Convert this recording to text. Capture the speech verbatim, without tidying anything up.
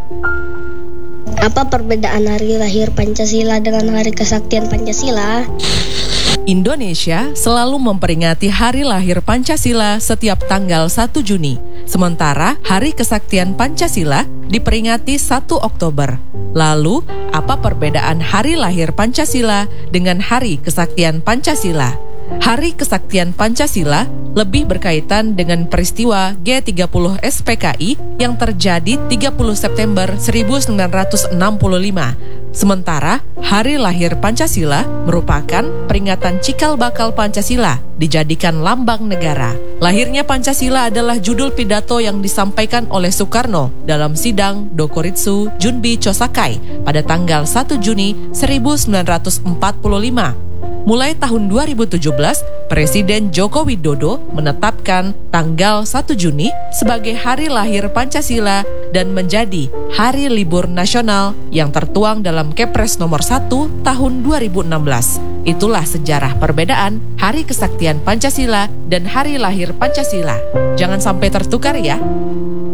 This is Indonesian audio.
Apa perbedaan hari lahir Pancasila dengan hari kesaktian Pancasila? Indonesia selalu memperingati Hari Lahir Pancasila setiap tanggal satu Juni. Sementara Hari Kesaktian Pancasila diperingati satu Oktober. Lalu, apa perbedaan Hari Lahir Pancasila dengan Hari Kesaktian Pancasila? Hari Kesaktian Pancasila lebih berkaitan dengan peristiwa G tiga puluh S P K I yang terjadi tiga puluh September seribu sembilan ratus enam puluh lima. Sementara Hari Lahir Pancasila merupakan peringatan cikal bakal Pancasila dijadikan lambang negara. Lahirnya Pancasila adalah judul pidato yang disampaikan oleh Soekarno dalam sidang Dokuritsu Junbi Chosakai pada tanggal satu Juni seribu sembilan ratus empat puluh lima. Mulai tahun dua ribu tujuh belas, Presiden Joko Widodo menetapkan tanggal satu Juni sebagai Hari Lahir Pancasila dan menjadi Hari Libur Nasional yang tertuang dalam Kepres nomor satu tahun dua ribu enam belas. Itulah sejarah perbedaan Hari Kesaktian Pancasila dan Hari Lahir Pancasila. Jangan sampai tertukar ya.